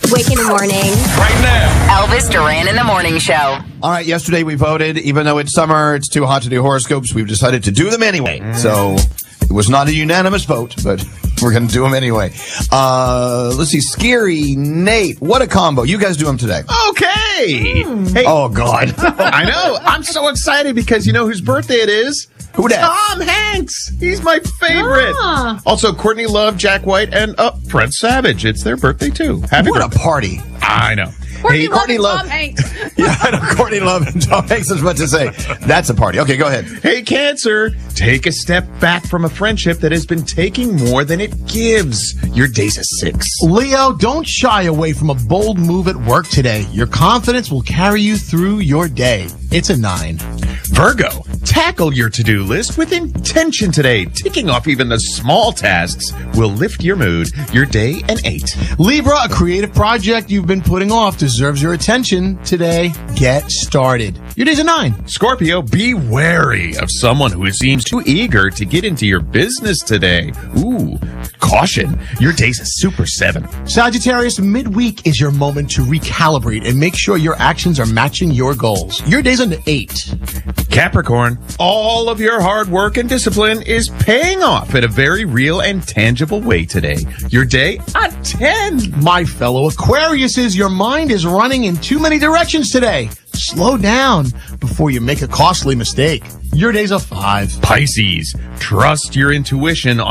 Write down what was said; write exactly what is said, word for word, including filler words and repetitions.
Wake in the morning. Right now. Elvis Duran in the Morning Show. All right, yesterday we voted. Even though it's summer, it's too hot to do horoscopes, we've decided to do them anyway. Mm. So it was not a unanimous vote, but we're going to do them anyway. Uh, let's see. Scary Nate. What a combo. You guys do them today. Okay. Mm. Hey. Oh, God. I know. I'm so excited because you know whose birthday it is? Who dat? Tom Hanks. He's my favorite. Ah. Also, Courtney Love, Jack White, and uh, Fred Savage. It's their birthday, too. Happy What birthday. a party. I know. Courtney Hey, Love Courtney and Love. Tom Hanks. Yeah, I know. Courtney Love and Tom Hanks is what to say. That's a party. Okay, go ahead. Hey, Cancer, take a step back from a friendship that has been taking more than it gives. Your day's a six. Leo, don't shy away from a bold move at work today. Your confidence will carry you through your day. It's a nine. Virgo, tackle your to-do list with intention today. Ticking off even the small tasks will lift your mood. Your day, an eight. Libra, a creative project you've been putting off deserves your attention today. Get started. Your day's a nine. Scorpio, be wary of someone who seems too eager to get into your business today. Ooh, caution. Your day's a super seven. Sagittarius, midweek is your moment to recalibrate and make sure your actions are matching your goals. Your day's an eight. Capricorn, all of your hard work and discipline is paying off in a very real and tangible way today. Your day, a ten. My fellow Aquariuses, your mind is running in too many directions today. Slow down before you make a costly mistake. Your day's a five. Pisces, trust your intuition